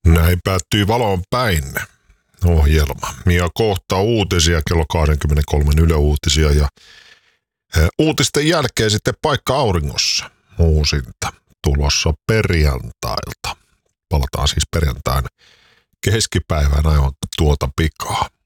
Näin päättyy Valoon päin ohjelma. Ja kohta uutisia, kello 23 Yle Uutisia ja uutisten jälkeen sitten Paikka auringossa. Uusinta tulossa perjantailta. Palataan siis perjantain keskipäivään aivan tuota pikaa.